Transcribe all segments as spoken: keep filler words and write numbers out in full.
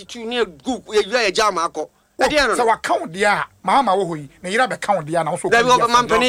attitude near good a jam ako. So I count there, Mamma, who you be count there now. So there will be Mampany.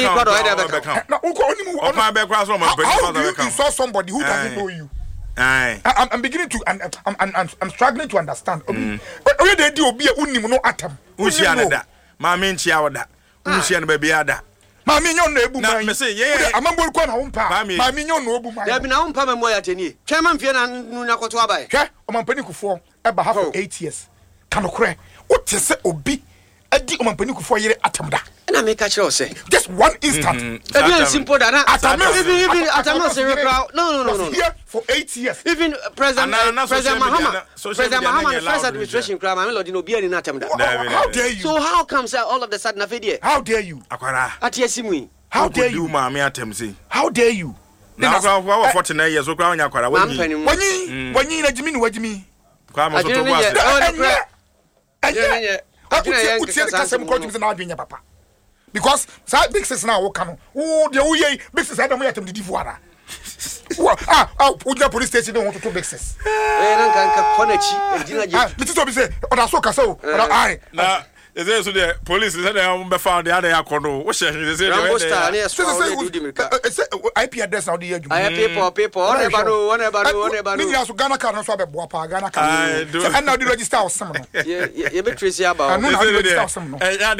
How do you saw somebody who doesn't know you? I'm, I'm beginning to, I'm, I'm, I'm, I'm struggling to understand. Mm. But where they do be a unimo atom. Usiana, my main chiawada, Usiana babyada. My minion, no, say, yeah, I'm a good one. My minion, no, there have been no Pama Moyatini. Chairman Fiona Nunakotuabai. Yeah, I'm a penny for about half of eight years. Can cry. What is it, Obi? A deep man penny for year atomda. And I make a show say, just one instant. Very simple than that. Even at a no, no, no, no. Here for eight years. Even President President Mahama, President Mahama, first administration crime, I'm not in Obia in Atamda. How dare you? So how comes all of the sudden a video? How dare you? At Yesimui. How dare you, Mammy Atemsi? How dare you? Now, for forty-nine years, we're going to Aquara. When you, when you, let me, what you mean? Come on, papa. Because that big sis now can oh the way big sis Adam yatem di divoara. Ah ah police station don't want to big sis. Eh nan kan ka konachi ejina je. Ah bitito bi say oda so kasa o oda ai. Na is there so the police say they be found the other yakono. What say they say I P address now the ejuma. I paper paper on e ba no on e ba no on e ba no. Me ya so Ghana card no so be boa pa Ghana card. And now the register o some no. Yeah, you be trace about. I know how the register o some no.